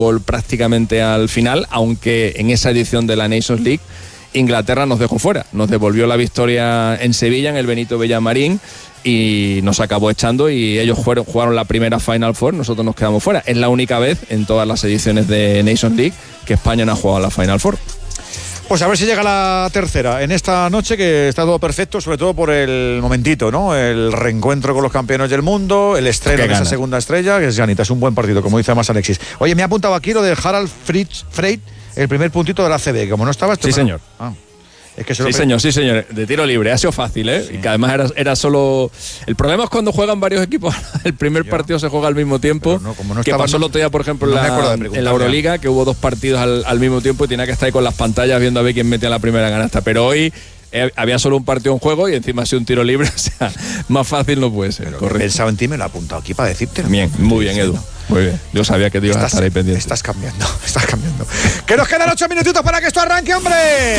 prácticamente al final, aunque en esa edición de la Nations League Inglaterra nos dejó fuera, nos devolvió la victoria en Sevilla, en el Benito Villamarín, y nos acabó echando, y ellos jugaron la primera Final Four, nosotros nos quedamos fuera. Es la única vez en todas las ediciones de Nations League que España no ha jugado la Final Four. Pues a ver si llega la tercera en esta noche, que está todo perfecto, sobre todo por el momentito, ¿no? El reencuentro con los campeones del mundo, el estreno de esa segunda estrella, que es ganita, es un buen partido, como dice más Alexis. Oye, me ha apuntado aquí lo de Harald Freyt, el primer puntito de la ACB, como no estaba... Sí, señor. Es que sí, señor, de tiro libre, ha sido fácil, ¿eh? Sí. Y que además era solo... El problema es cuando juegan varios equipos, el primer partido se juega al mismo tiempo, que pasó el otro día, por ejemplo, en la Euroliga, que hubo 2 partidos al mismo tiempo y tenía que estar ahí con las pantallas viendo a ver quién metía la primera canasta, pero hoy había solo un partido en juego y encima ha sido un tiro libre, o sea, más fácil no puede ser. He pensado en ti, me lo he apuntado aquí para decirte. Bien, muy bien, Edu. Muy bien, yo sabía que te ibas a estar ahí pendiente. Estás cambiando. Que nos quedan 8 minutitos para que esto arranque, hombre.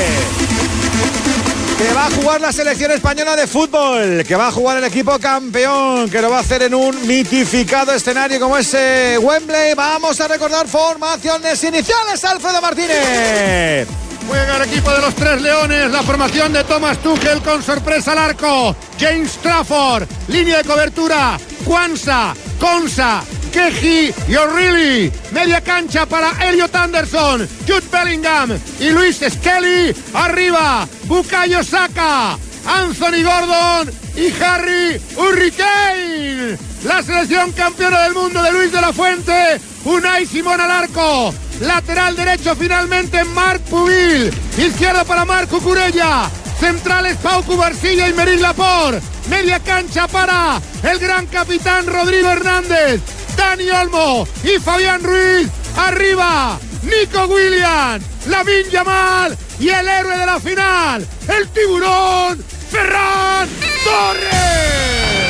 Que va a jugar la selección española de fútbol, que va a jugar el equipo campeón, que lo va a hacer en un mitificado escenario como ese Wembley. Vamos a recordar formaciones iniciales, Alfredo Martínez. Juega el equipo de los Tres Leones, la formación de Thomas Tuchel con sorpresa al arco. James Trafford, línea de cobertura, Kwanzaa, Konsa, Keji y O'Reilly. Media cancha para Elliot Anderson, Jude Bellingham y Luis Skelly. Arriba, Bukayo Saka, Anthony Gordon y Harry Hurricane. La selección campeona del mundo de Luis de la Fuente. Unai Simón al arco. Lateral derecho finalmente Marc Pubil. Izquierdo para Marco Curella. Centrales Pau Cubarsilla y Merín Laporte. Media cancha para el gran capitán Rodrigo Hernández, Dani Olmo y Fabián Ruiz. Arriba, Nico Williams, Lamine Yamal y el héroe de la final, el tiburón, Ferran Torres.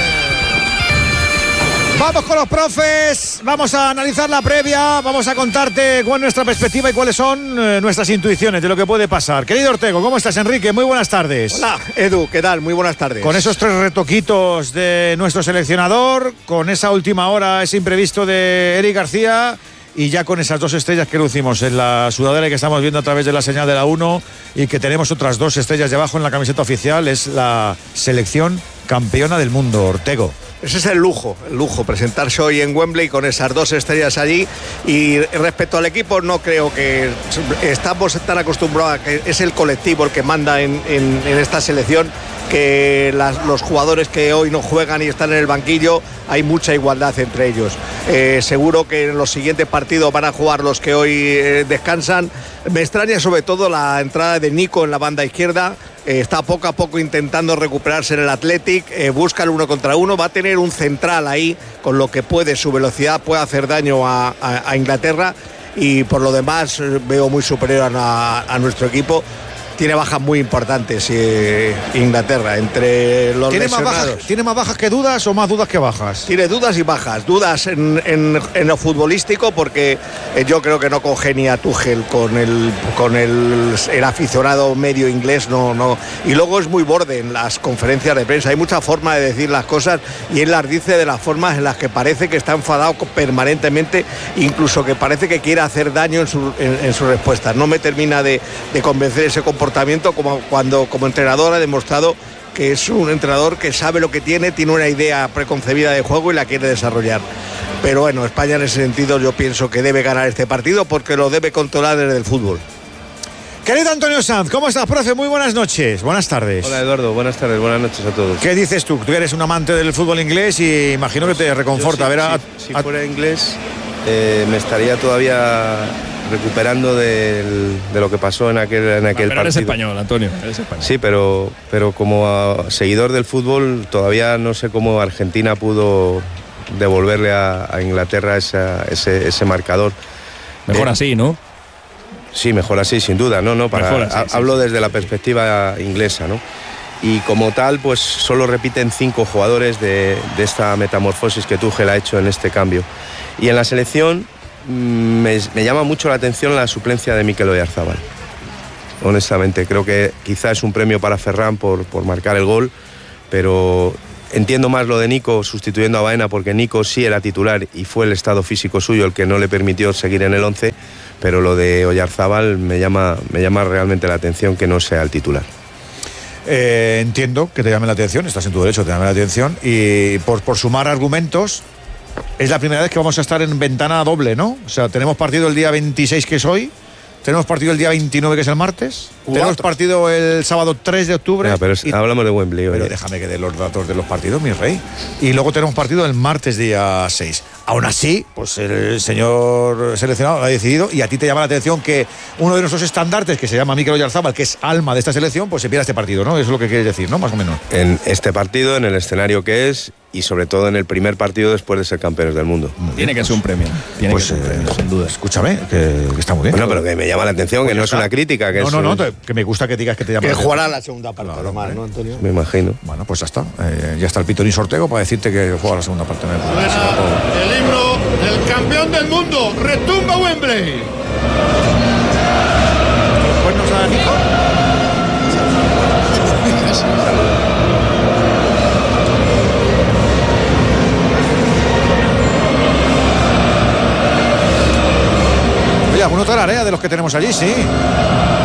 Vamos con los profes, vamos a analizar la previa, vamos a contarte cuál es nuestra perspectiva y cuáles son nuestras intuiciones de lo que puede pasar. Querido Ortego, ¿cómo estás, Enrique? Muy buenas tardes. Hola, Edu, ¿qué tal? Muy buenas tardes. Con esos 3 retoquitos de nuestro seleccionador, con esa última hora, ese imprevisto de Eric García, y ya con esas 2 estrellas que lucimos en la sudadera que estamos viendo a través de la señal de la 1, y que tenemos otras 2 estrellas debajo en la camiseta oficial, es la selección campeona del mundo, Ortego. Ese es el lujo, presentarse hoy en Wembley con esas 2 estrellas allí. Y respecto al equipo, no creo que estamos tan acostumbrados a que es el colectivo el que manda en esta selección, que los jugadores que hoy no juegan y están en el banquillo, hay mucha igualdad entre ellos. Seguro que en los siguientes partidos van a jugar los que hoy descansan. Me extraña sobre todo la entrada de Nico en la banda izquierda. Está poco a poco intentando recuperarse en el Athletic, busca el 1 contra 1, va a tener un central ahí, con lo que su velocidad puede hacer daño a Inglaterra, y por lo demás veo muy superior a nuestro equipo. Tiene bajas muy importantes Inglaterra, entre los lesionados. ¿Tiene más bajas que dudas o más dudas que bajas? Tiene dudas y bajas. Dudas en lo futbolístico, porque yo creo que no congenia Tuchel con el aficionado medio inglés. No. Y luego es muy borde en las conferencias de prensa. Hay mucha forma de decir las cosas y él las dice de las formas en las que parece que está enfadado permanentemente, incluso que parece que quiere hacer daño en sus respuestas. No me termina de convencer ese comportamiento, como cuando como entrenador ha demostrado que es un entrenador que sabe lo que tiene una idea preconcebida de juego y la quiere desarrollar. Pero bueno, España en ese sentido yo pienso que debe ganar este partido, porque lo debe controlar desde el fútbol. Querido Antonio Sanz, ¿cómo estás, profe? Muy buenas noches, buenas tardes. Hola, Eduardo, buenas tardes, buenas noches a todos. ¿Qué dices tú? Tú eres un amante del fútbol inglés y imagino que te reconforta. Si fuera inglés, me estaría todavía recuperando de lo que pasó en aquel partido. Eres español, Antonio, eres español. Sí, pero como seguidor del fútbol, todavía no sé cómo Argentina pudo devolverle a Inglaterra ese marcador. Mejor así, ¿no? Sí, mejor así, sin duda. Hablo desde la perspectiva inglesa, ¿no? Y como tal, pues solo repiten 5 jugadores de esta metamorfosis que Tuchel ha hecho en este cambio. Y en la selección me llama mucho la atención la suplencia de Mikel Oyarzabal. Honestamente, creo que quizá es un premio para Ferran por marcar el gol, pero entiendo más lo de Nico sustituyendo a Baena, porque Nico sí era titular y fue el estado físico suyo el que no le permitió seguir en el 11, pero lo de Oyarzábal me llama realmente la atención que no sea el titular. Entiendo que te llame la atención, estás en tu derecho, te llame la atención, y por sumar argumentos, es la primera vez que vamos a estar en ventana doble, ¿no? O sea, tenemos partido el día 26, que es hoy, tenemos partido el día 29, que es el martes, tenemos partido el sábado 3 de octubre. Pero hablamos de Wembley. Pero déjame que dé los datos de los partidos, mi rey. Y luego tenemos partido el martes día 6. Aún así, pues el señor seleccionado lo ha decidido, y a ti te llama la atención que uno de nuestros estandartes, que se llama Mikel Oyarzábal, que es alma de esta selección, pues se pierda este partido, ¿no? Eso es lo que quieres decir, ¿no? Más o menos. En este partido, en el escenario que es, y sobre todo en el primer partido después de ser campeones del mundo. Tiene que ser un premio. Tiene que ser un premio, sin duda. Escúchame, que está muy bien. Bueno, pero que me llama la atención, que no es una crítica. Que no, que me gusta que digas que te llama la atención. Jugará la segunda parte, además, ¿no, Antonio? Me imagino. Bueno, pues ya está. Ya está el Pitorín Sortego para decirte que juega la segunda parte. El himno del campeón del mundo. Retumba Wembley. Pues nos da Nico. Oye, alguno tararea de los que tenemos allí, sí.